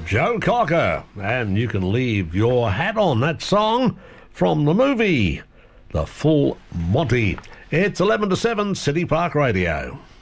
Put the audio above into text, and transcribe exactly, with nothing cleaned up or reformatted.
Joe Cocker, and you can leave your hat on that song from the movie The Full Monty. It's eleven to seven, City Park Radio.